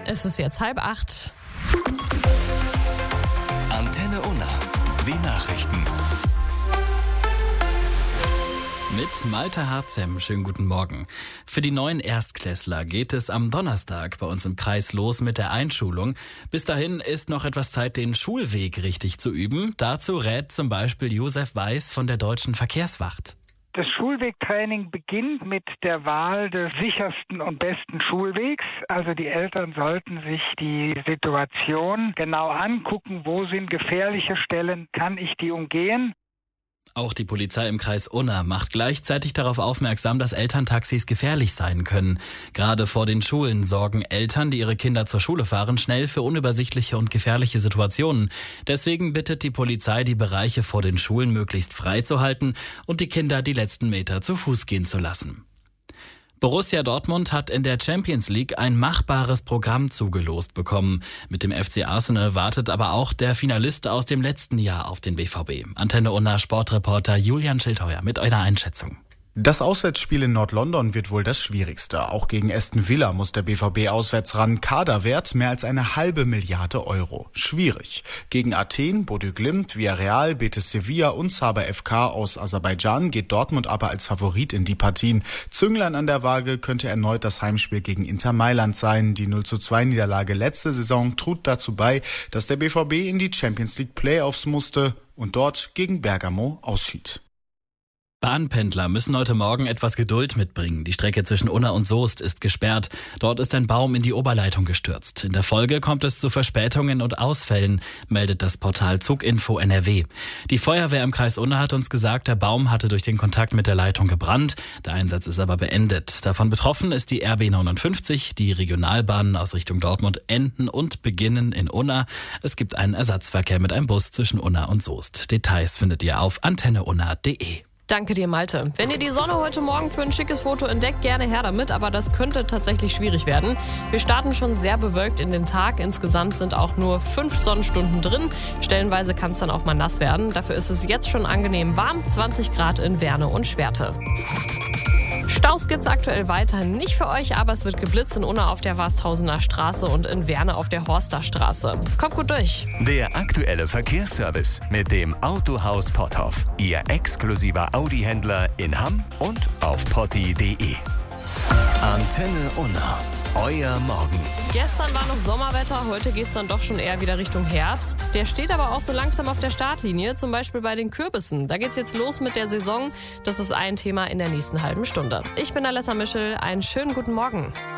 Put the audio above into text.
Es ist jetzt 7:30. Antenne Unna, die Nachrichten. Mit Malte Harzem, schönen guten Morgen. Für die neuen Erstklässler geht es am Donnerstag bei uns im Kreis los mit der Einschulung. Bis dahin ist noch etwas Zeit, den Schulweg richtig zu üben. Dazu rät zum Beispiel Josef Weiß von der Deutschen Verkehrswacht. Das Schulwegtraining beginnt mit der Wahl des sichersten und besten Schulwegs. Also die Eltern sollten sich die Situation genau angucken, wo sind gefährliche Stellen, kann ich die umgehen? Auch die Polizei im Kreis Unna macht gleichzeitig darauf aufmerksam, dass Elterntaxis gefährlich sein können. Gerade vor den Schulen sorgen Eltern, die ihre Kinder zur Schule fahren, schnell für unübersichtliche und gefährliche Situationen. Deswegen bittet die Polizei, die Bereiche vor den Schulen möglichst frei zu halten und die Kinder die letzten Meter zu Fuß gehen zu lassen. Borussia Dortmund hat in der Champions League ein machbares Programm zugelost bekommen. Mit dem FC Arsenal wartet aber auch der Finalist aus dem letzten Jahr auf den BVB. Antenne Unna Sportreporter Julian Schildheuer mit eurer Einschätzung. Das Auswärtsspiel in Nord-London wird wohl das schwierigste. Auch gegen Aston Villa muss der BVB auswärts ran. Kaderwert mehr als 1,5 Milliarde Euro. Schwierig. Gegen Athen, Bodø Glimt, Villarreal, Betis Sevilla und Sabah FK aus Aserbaidschan geht Dortmund aber als Favorit in die Partien. Zünglein an der Waage könnte erneut das Heimspiel gegen Inter Mailand sein. Die 0:2 Niederlage letzte Saison trug dazu bei, dass der BVB in die Champions League Playoffs musste und dort gegen Bergamo ausschied. Bahnpendler müssen heute Morgen etwas Geduld mitbringen. Die Strecke zwischen Unna und Soest ist gesperrt. Dort ist ein Baum in die Oberleitung gestürzt. In der Folge kommt es zu Verspätungen und Ausfällen, meldet das Portal Zuginfo NRW. Die Feuerwehr im Kreis Unna hat uns gesagt, der Baum hatte durch den Kontakt mit der Leitung gebrannt. Der Einsatz ist aber beendet. Davon betroffen ist die RB 59. Die Regionalbahnen aus Richtung Dortmund enden und beginnen in Unna. Es gibt einen Ersatzverkehr mit einem Bus zwischen Unna und Soest. Details findet ihr auf antenneunna.de. Danke dir, Malte. Wenn ihr die Sonne heute Morgen für ein schickes Foto entdeckt, gerne her damit, aber das könnte tatsächlich schwierig werden. Wir starten schon sehr bewölkt in den Tag. Insgesamt sind auch nur 5 Sonnenstunden drin. Stellenweise kann es dann auch mal nass werden. Dafür ist es jetzt schon angenehm warm, 20 Grad in Werne und Schwerte. Staus gibt's aktuell weiterhin nicht für euch, aber es wird geblitzt in Unna auf der Warsthausener Straße und in Werne auf der Horster Straße. Kommt gut durch. Der aktuelle Verkehrsservice mit dem Autohaus Potthoff. Ihr exklusiver Audi-Händler in Hamm und auf potti.de. Antenne Unna. Euer Morgen. Gestern war noch Sommerwetter, heute geht's dann doch schon eher wieder Richtung Herbst. Der steht aber auch so langsam auf der Startlinie, zum Beispiel bei den Kürbissen. Da geht's jetzt los mit der Saison. Das ist ein Thema in der nächsten halben Stunde. Ich bin Alessa Mischel, einen schönen guten Morgen.